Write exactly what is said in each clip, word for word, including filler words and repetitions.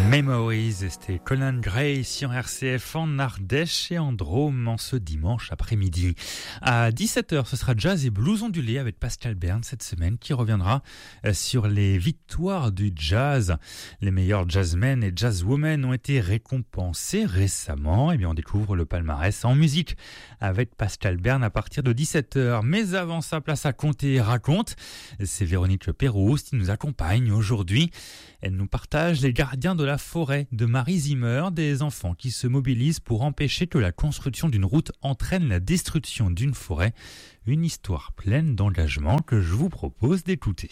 Memories, c'était Colin Gray sur R C F en Ardèche et en Drôme en ce dimanche après-midi. À dix-sept heures, ce sera Jazz et Blues ondulés avec Pascal Berne cette semaine qui reviendra sur les victoires du jazz. Les meilleurs jazzmen et jazzwomen ont été récompensés récemment. Et bien, on découvre le palmarès en musique avec Pascal Berne à partir de dix-sept heures. Mais avant ça, place à Conter et raconte. C'est Véronique Pérouse qui nous accompagne aujourd'hui. Elle nous partage les gardiens de la forêt de Marie Zimmer, des enfants qui se mobilisent pour empêcher que la construction d'une route entraîne la destruction d'une forêt. Une histoire pleine d'engagement que je vous propose d'écouter.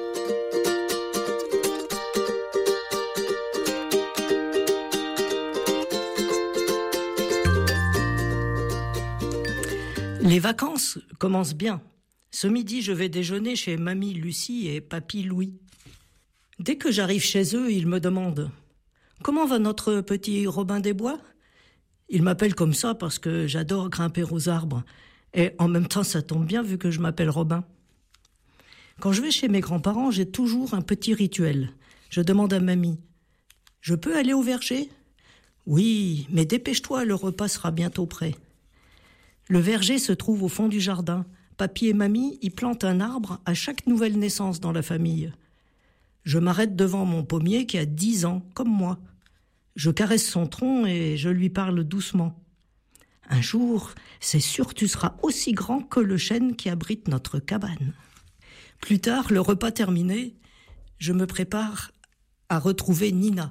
Les vacances commencent bien. Ce midi, je vais déjeuner chez Mamie Lucie et Papy Louis. Dès que j'arrive chez eux, ils me demandent « Comment va notre petit Robin des Bois ?» Ils m'appellent comme ça parce que j'adore grimper aux arbres. Et en même temps, ça tombe bien vu que je m'appelle Robin. Quand je vais chez mes grands-parents, j'ai toujours un petit rituel. Je demande à Mamie « Je peux aller au verger ?»« Oui, mais dépêche-toi, le repas sera bientôt prêt. » Le verger se trouve au fond du jardin. Papy et Mamie y plantent un arbre à chaque nouvelle naissance dans la famille. Je m'arrête devant mon pommier qui a dix ans, comme moi. Je caresse son tronc et je lui parle doucement. Un jour, c'est sûr tu seras aussi grand que le chêne qui abrite notre cabane. Plus tard, le repas terminé, je me prépare à retrouver Nina.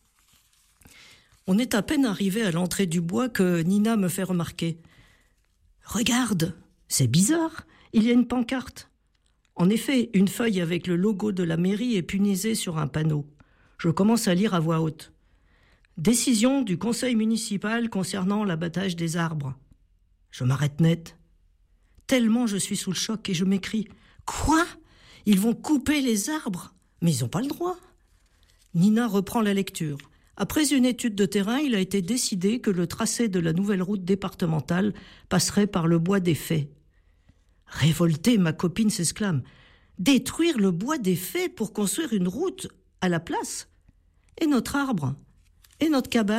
On est à peine arrivé à l'entrée du bois que Nina me fait remarquer. « Regarde, c'est bizarre, il y a une pancarte. » En effet, une feuille avec le logo de la mairie est punaisée sur un panneau. Je commence à lire à voix haute. Décision du conseil municipal concernant l'abattage des arbres. Je m'arrête net. Tellement je suis sous le choc et je m'écrie. Quoi ? Ils vont couper les arbres ? Mais ils n'ont pas le droit. Nina reprend la lecture. Après une étude de terrain, il a été décidé que le tracé de la nouvelle route départementale passerait par le bois des Fées. Révoltée, ma copine s'exclame. Détruire le bois des Fées pour construire une route à la place ? Et notre arbre ? Et notre cabane ?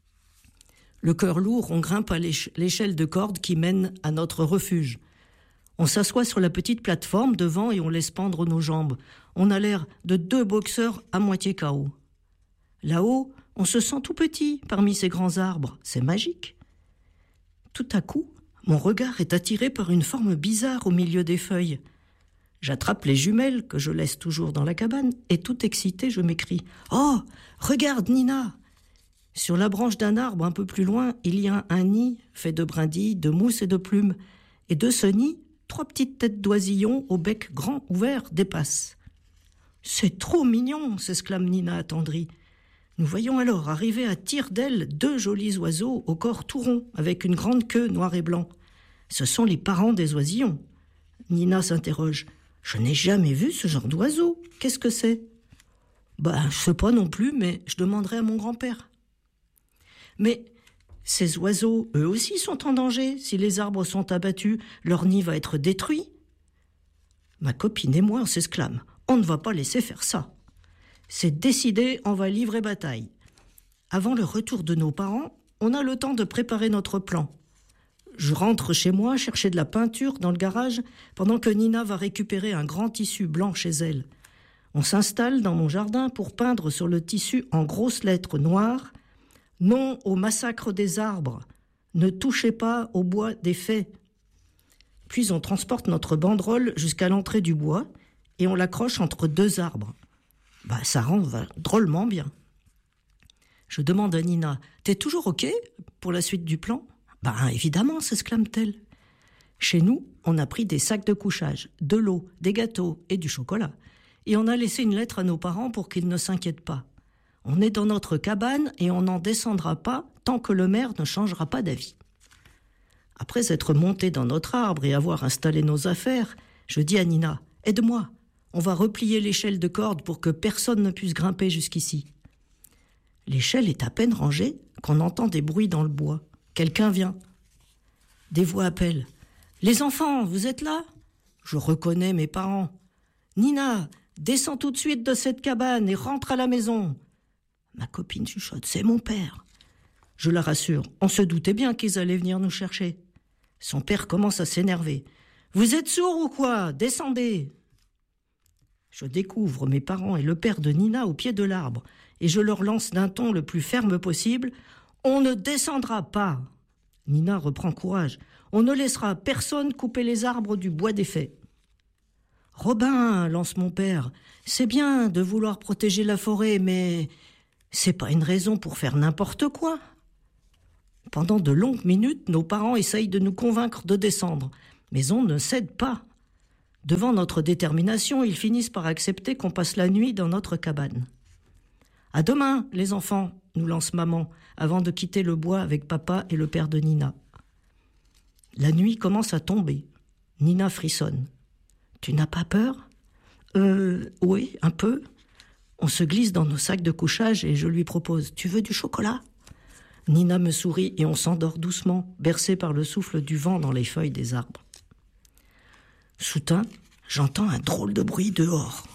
Le cœur lourd, on grimpe à l'éche- l'échelle de corde qui mène à notre refuge. On s'assoit sur la petite plateforme devant et on laisse pendre nos jambes. On a l'air de deux boxeurs à moitié K O. Là-haut, on se sent tout petit parmi ces grands arbres. C'est magique. Tout à coup, mon regard est attiré par une forme bizarre au milieu des feuilles. J'attrape les jumelles que je laisse toujours dans la cabane et tout excité, je m'écrie « Oh, regarde Nina !» Sur la branche d'un arbre un peu plus loin, il y a un nid fait de brindilles, de mousse et de plumes. Et de ce nid, trois petites têtes d'oisillons au bec grand ouvert dépassent. « C'est trop mignon !» s'exclame Nina attendrie. Nous voyons alors arriver à tire-d'aile deux jolis oiseaux au corps tout rond, avec une grande queue noire et blanc. Ce sont les parents des oisillons. Nina s'interroge. « Je n'ai jamais vu ce genre d'oiseau. Qu'est-ce que c'est ?»« Ben, je sais pas non plus, mais je demanderai à mon grand-père. » Mais ces oiseaux, eux aussi, sont en danger. Si les arbres sont abattus, leur nid va être détruit. Ma copine et moi, on s'exclame. « On ne va pas laisser faire ça. » C'est décidé, on va livrer bataille. Avant le retour de nos parents, on a le temps de préparer notre plan. Je rentre chez moi chercher de la peinture dans le garage pendant que Nina va récupérer un grand tissu blanc chez elle. On s'installe dans mon jardin pour peindre sur le tissu en grosses lettres noires « Non au massacre des arbres. Ne touchez pas au bois des Fées. » Puis on transporte notre banderole jusqu'à l'entrée du bois et on l'accroche entre deux arbres. Bah, ça rend drôlement bien. Je demande à Nina, « T'es toujours OK pour la suite du plan ?»« Bah, évidemment, s'exclame-t-elle. Chez nous, on a pris des sacs de couchage, de l'eau, des gâteaux et du chocolat. Et on a laissé une lettre à nos parents pour qu'ils ne s'inquiètent pas. On est dans notre cabane et on n'en descendra pas tant que le maire ne changera pas d'avis. » Après être monté dans notre arbre et avoir installé nos affaires, je dis à Nina, « Aide-moi. On va replier l'échelle de corde pour que personne ne puisse grimper jusqu'ici. » L'échelle est à peine rangée qu'on entend des bruits dans le bois. Quelqu'un vient. Des voix appellent. « Les enfants, vous êtes là ?» Je reconnais mes parents. « Nina, descends tout de suite de cette cabane et rentre à la maison. » Ma copine chuchote, c'est mon père. Je la rassure, on se doutait bien qu'ils allaient venir nous chercher. Son père commence à s'énerver. Vous êtes sourds ou quoi? Descendez. Je découvre mes parents et le père de Nina au pied de l'arbre et je leur lance d'un ton le plus ferme possible. On ne descendra pas. Nina reprend courage. On ne laissera personne couper les arbres du bois des fées. Robin, lance mon père, c'est bien de vouloir protéger la forêt, mais c'est pas une raison pour faire n'importe quoi. Pendant de longues minutes, nos parents essayent de nous convaincre de descendre, mais on ne cède pas. Devant notre détermination, ils finissent par accepter qu'on passe la nuit dans notre cabane. « À demain, les enfants !» nous lance maman, avant de quitter le bois avec papa et le père de Nina. La nuit commence à tomber. Nina frissonne. « Tu n'as pas peur ?»« Euh, oui, un peu. » On se glisse dans nos sacs de couchage et je lui propose « Tu veux du chocolat ?» Nina me sourit et on s'endort doucement, bercé par le souffle du vent dans les feuilles des arbres. Soudain, j'entends un drôle de bruit dehors.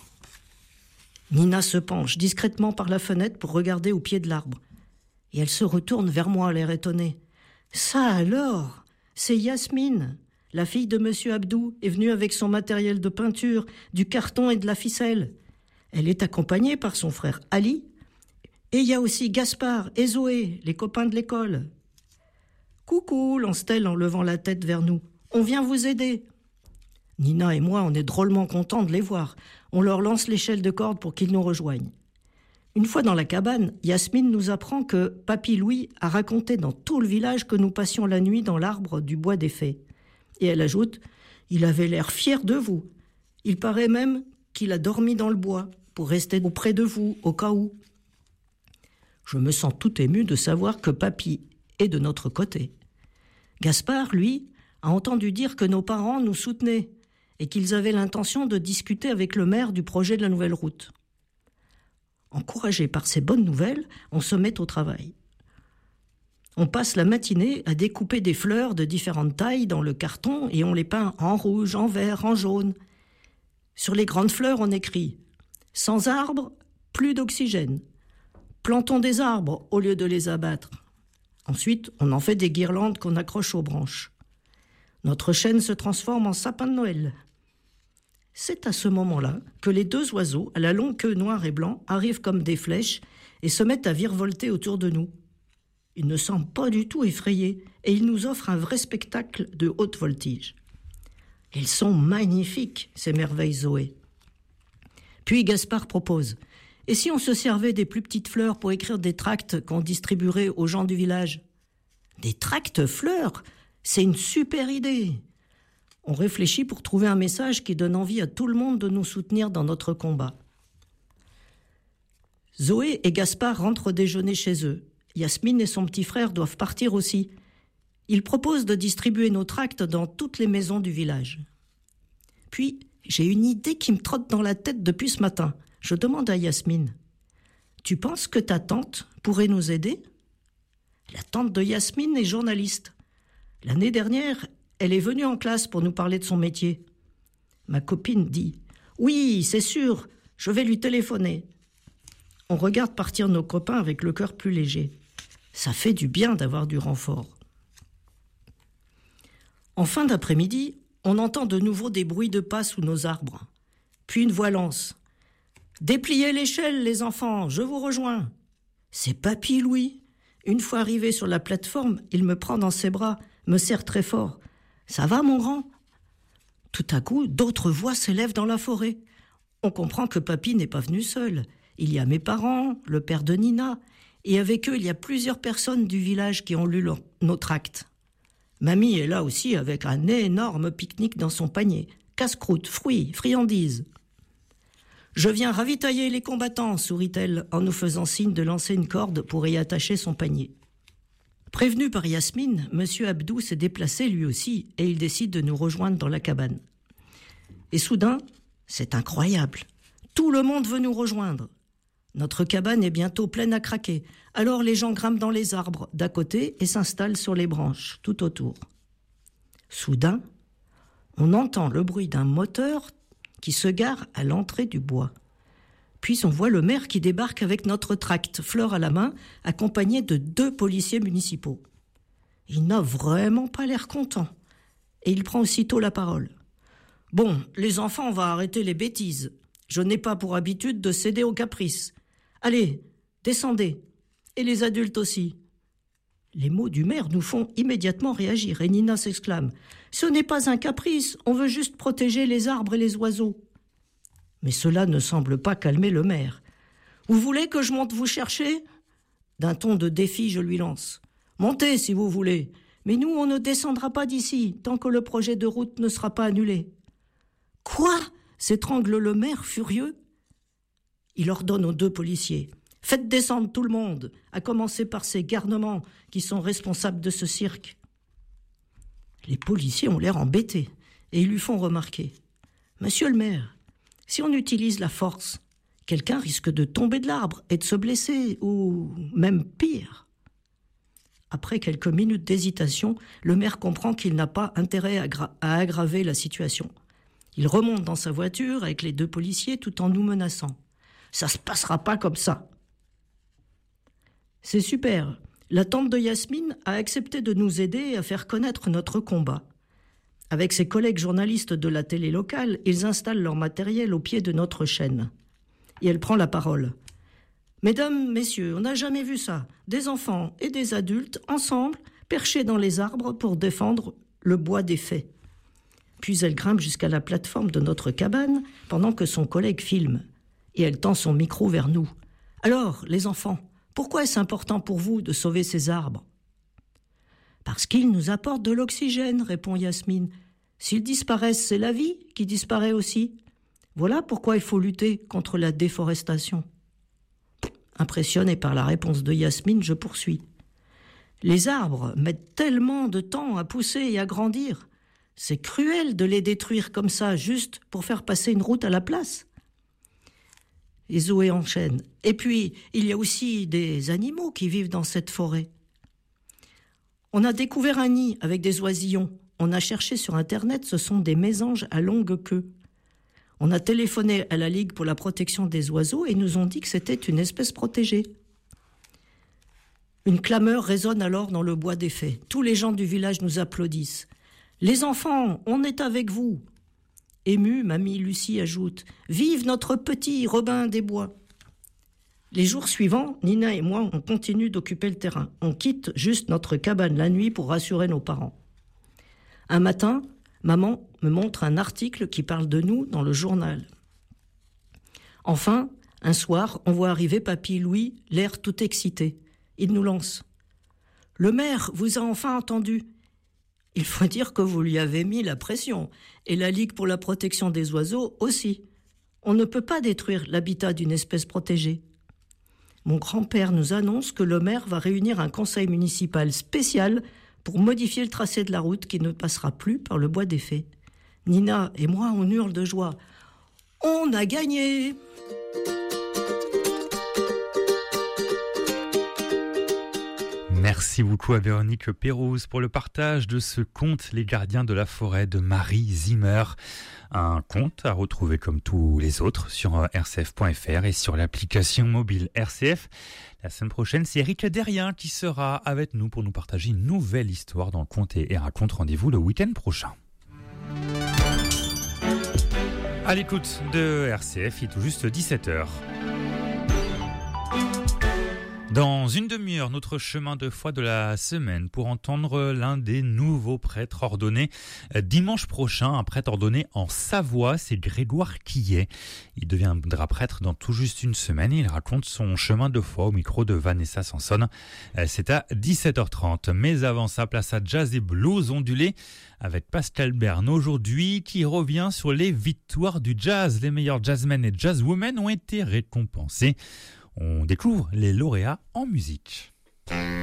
Nina se penche discrètement par la fenêtre pour regarder au pied de l'arbre. Et elle se retourne vers moi, l'air étonné. « Ça alors, c'est Yasmine, la fille de Monsieur Abdou, est venue avec son matériel de peinture, du carton et de la ficelle. Elle est accompagnée par son frère Ali. Et il y a aussi Gaspard et Zoé, les copains de l'école. »« Coucou, lance-t-elle en levant la tête vers nous. On vient vous aider. » Nina et moi, on est drôlement contents de les voir. On leur lance l'échelle de corde pour qu'ils nous rejoignent. Une fois dans la cabane, Yasmine nous apprend que Papy Louis a raconté dans tout le village que nous passions la nuit dans l'arbre du bois des fées. Et elle ajoute « Il avait l'air fier de vous. Il paraît même qu'il a dormi dans le bois pour rester auprès de vous au cas où. » Je me sens tout ému de savoir que Papy est de notre côté. Gaspard, lui, a entendu dire que nos parents nous soutenaient et qu'ils avaient l'intention de discuter avec le maire du projet de la nouvelle route. Encouragés par ces bonnes nouvelles, on se met au travail. On passe la matinée à découper des fleurs de différentes tailles dans le carton et on les peint en rouge, en vert, en jaune. Sur les grandes fleurs, on écrit « Sans arbres, plus d'oxygène. Plantons des arbres au lieu de les abattre. » Ensuite, on en fait des guirlandes qu'on accroche aux branches. Notre chêne se transforme en sapin de Noël. C'est à ce moment-là que les deux oiseaux, à la longue queue noire et blanc, arrivent comme des flèches et se mettent à virevolter autour de nous. Ils ne semblent pas du tout effrayés et ils nous offrent un vrai spectacle de haute voltige. Ils sont magnifiques, ces merveilles Zoé. Puis Gaspard propose « Et si on se servait des plus petites fleurs pour écrire des tracts qu'on distribuerait aux gens du village ?»« Des tracts fleurs ? C'est une super idée !» On réfléchit pour trouver un message qui donne envie à tout le monde de nous soutenir dans notre combat. Zoé et Gaspard rentrent déjeuner chez eux. Yasmine et son petit frère doivent partir aussi. Ils proposent de distribuer nos tracts dans toutes les maisons du village. Puis, j'ai une idée qui me trotte dans la tête depuis ce matin. Je demande à Yasmine, « Tu penses que ta tante pourrait nous aider ?» La tante de Yasmine est journaliste. L'année dernière, elle est venue en classe pour nous parler de son métier. Ma copine dit « Oui, c'est sûr, je vais lui téléphoner. » On regarde partir nos copains avec le cœur plus léger. Ça fait du bien d'avoir du renfort. En fin d'après-midi, on entend de nouveau des bruits de pas sous nos arbres. Puis une voix lance « Dépliez l'échelle, les enfants, je vous rejoins. » C'est Papy Louis. Une fois arrivé sur la plateforme, il me prend dans ses bras, me serre très fort. « Ça va, mon grand ?» Tout à coup, d'autres voix s'élèvent dans la forêt. On comprend que Papy n'est pas venu seul. Il y a mes parents, le père de Nina, et avec eux, il y a plusieurs personnes du village qui ont lu leur, nos tracts. Mamie est là aussi avec un énorme pique-nique dans son panier. Casse-croûte, fruits, friandises. « Je viens ravitailler les combattants, sourit-elle en nous faisant signe de lancer une corde pour y attacher son panier. Prévenu par Yasmine, Monsieur Abdou s'est déplacé lui aussi et il décide de nous rejoindre dans la cabane. Et soudain, c'est incroyable, tout le monde veut nous rejoindre. Notre cabane est bientôt pleine à craquer, alors les gens grimpent dans les arbres d'à côté et s'installent sur les branches tout autour. Soudain, on entend le bruit d'un moteur qui se gare à l'entrée du bois. Puis on voit le maire qui débarque avec notre tract, fleur à la main, accompagné de deux policiers municipaux. Il n'a vraiment pas l'air content. Et il prend aussitôt la parole. « Bon, les enfants, on va arrêter les bêtises. Je n'ai pas pour habitude de céder aux caprices. Allez, descendez. Et les adultes aussi. » Les mots du maire nous font immédiatement réagir et Nina s'exclame « Ce n'est pas un caprice, on veut juste protéger les arbres et les oiseaux. » Mais cela ne semble pas calmer le maire. « Vous voulez que je monte vous chercher ?» D'un ton de défi, je lui lance. « Montez si vous voulez, mais nous on ne descendra pas d'ici tant que le projet de route ne sera pas annulé. »« Quoi ?» s'étrangle le maire furieux. Il ordonne aux deux policiers. « Faites descendre tout le monde, à commencer par ces garnements qui sont responsables de ce cirque. » Les policiers ont l'air embêtés et ils lui font remarquer. « Monsieur le maire, si on utilise la force, quelqu'un risque de tomber de l'arbre et de se blesser, ou même pire. » Après quelques minutes d'hésitation, le maire comprend qu'il n'a pas intérêt à, gra- à aggraver la situation. Il remonte dans sa voiture avec les deux policiers tout en nous menaçant. « Ça se passera pas comme ça. » C'est super. La tante de Yasmine a accepté de nous aider à faire connaître notre combat. Avec ses collègues journalistes de la télé locale, ils installent leur matériel au pied de notre chaîne. Et elle prend la parole. « Mesdames, messieurs, on n'a jamais vu ça. Des enfants et des adultes, ensemble, perchés dans les arbres pour défendre le bois des fées. » Puis elle grimpe jusqu'à la plateforme de notre cabane pendant que son collègue filme. Et elle tend son micro vers nous. « Alors, les enfants, pourquoi est-ce important pour vous de sauver ces arbres ?»« Parce qu'ils nous apportent de l'oxygène, » répond Yasmine. « S'ils disparaissent, c'est la vie qui disparaît aussi. Voilà pourquoi il faut lutter contre la déforestation. » Impressionné par la réponse de Yasmine, je poursuis. « Les arbres mettent tellement de temps à pousser et à grandir. C'est cruel de les détruire comme ça, juste pour faire passer une route à la place. » Et Zoé enchaîne. « Et puis, il y a aussi des animaux qui vivent dans cette forêt. On a découvert un nid avec des oisillons. On a cherché sur Internet, ce sont des mésanges à longue queue. On a téléphoné à la Ligue pour la protection des oiseaux et ils nous ont dit que c'était une espèce protégée. » Une clameur résonne alors dans le bois des fées. Tous les gens du village nous applaudissent. « Les enfants, on est avec vous !» Émue, mamie Lucie ajoute « Vive notre petit Robin des Bois !» Les jours suivants, Nina et moi, on continue d'occuper le terrain. On quitte juste notre cabane la nuit pour rassurer nos parents. Un matin, maman me montre un article qui parle de nous dans le journal. Enfin, un soir, on voit arriver papy Louis, l'air tout excité. Il nous lance. « Le maire vous a enfin entendu. Il faut dire que vous lui avez mis la pression. Et la Ligue pour la protection des oiseaux aussi. On ne peut pas détruire l'habitat d'une espèce protégée. » Mon grand-père nous annonce que le maire va réunir un conseil municipal spécial pour modifier le tracé de la route qui ne passera plus par le bois des fées. Nina et moi, on hurle de joie. « On a gagné !» Merci beaucoup à Véronique Pérouse pour le partage de ce conte Les Gardiens de la Forêt de Marie Zimmer. Un conte à retrouver comme tous les autres sur r c f point f r et sur l'application mobile R C F. La semaine prochaine, c'est Eric Derrien qui sera avec nous pour nous partager une nouvelle histoire dans le conte et raconte. Rendez-vous le week-end prochain. À l'écoute de R C F, il est tout juste dix-sept heures. Dans une demi-heure, notre chemin de foi de la semaine pour entendre l'un des nouveaux prêtres ordonnés dimanche prochain, un prêtre ordonné en Savoie, c'est Grégoire Quillet. Il deviendra prêtre dans tout juste une semaine et il raconte son chemin de foi au micro de Vanessa Sanson. C'est à dix-sept heures trente. Mais avant ça, place à Jazz et Blues ondulés avec Pascal Berne aujourd'hui qui revient sur les victoires du jazz. Les meilleurs jazzmen et jazzwomen ont été récompensés. On découvre les lauréats en musique.